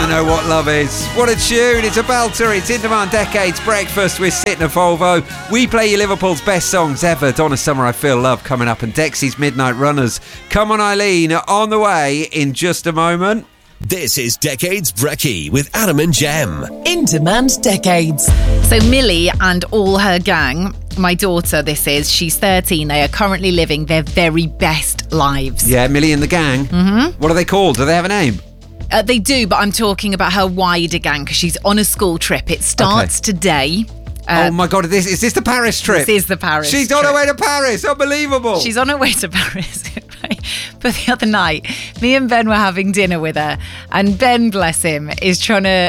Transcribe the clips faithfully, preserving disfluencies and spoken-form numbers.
I know what love is. What a tune. It's a belter. It's In Demand Decades Breakfast with Sid and Volvo. We play you Liverpool's best songs ever. Donna Summer, I Feel Love coming up, and Dexy's Midnight Runners. Come on, Eileen, on the way in just a moment. This is Decades Brekkie with Adam and Jem. In Demand Decades. So Millie and all her gang, my daughter this is, she's thirteen, they are currently living their very best lives. Yeah, Millie and the gang. Mm-hmm. What are they called? Do they have a name? Uh, they do, but I'm talking about her wider gang because she's on a school trip. It starts Okay. today. Uh, oh my God, is this, is this the Paris trip? This is the Paris She's trip. on her way to Paris. Unbelievable. She's on her way to Paris. Right? But the other night, me and Ben were having dinner with her, and Ben, bless him, is trying to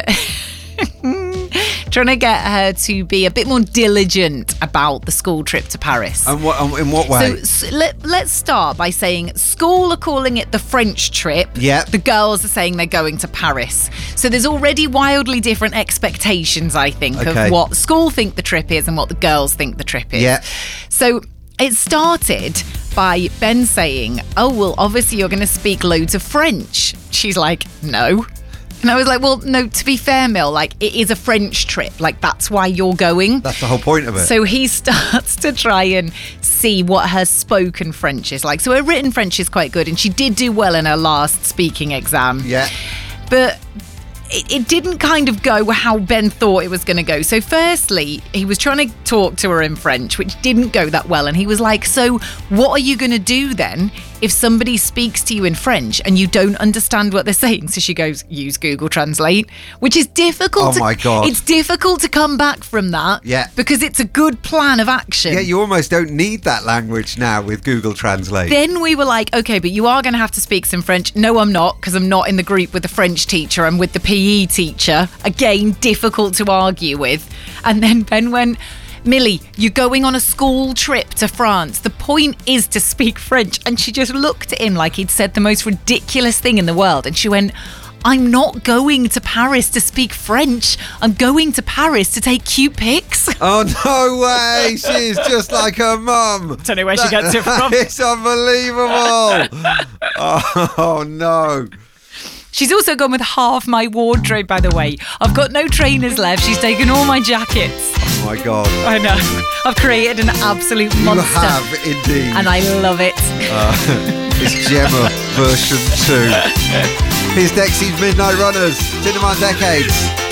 trying to get her to be a bit more diligent about the school trip to Paris. And what, in what way? So, so let, let's start by saying school are calling it the French trip. Yeah. The girls are saying they're going to Paris. So there's already wildly different expectations, I think, Okay. of what school think the trip is and what the girls think the trip is. Yeah. So it started by Ben saying, oh, well, obviously you're going to speak loads of French. She's like, no. And I was like, well, no, to be fair, Mill, like, it is a French trip. Like, that's why you're going. That's the whole point of it. So he starts to try and see what her spoken French is like. So her written French is quite good, and she did do well in her last speaking exam. Yeah. But it, it didn't kind of go how Ben thought it was going to go. So firstly, he was trying to talk to her in French, which didn't go that well. And he was like, so what are you going to do then if somebody speaks to you in French and you don't understand what they're saying? So she goes, use Google Translate, which is difficult. Oh my to, God. It's difficult to come back from that. Yeah. Because it's a good plan of action. Yeah, you almost don't need that language now with Google Translate. Then we were like, okay, but you are going to have to speak some French. No, I'm not, because I'm not in the group with the French teacher. I'm with the P E teacher. Again, difficult to argue with. And then Ben went, Millie, you're going on a school trip to France. The point is to speak French. And she just looked at him like he'd said the most ridiculous thing in the world. And she went, I'm not going to Paris to speak French. I'm going to Paris to take cute pics. Oh, no way. She's just like her mum. Don't know where she gets it from. It's unbelievable. oh, oh, no. She's also gone with half my wardrobe, by the way. I've got no trainers left. She's taken all my jackets. Oh, my God. I know. I've created an absolute You monster. have, indeed. And I love it. Uh, it's Gemma version two. Here's Dexy's Midnight Runners. Cinema Decades.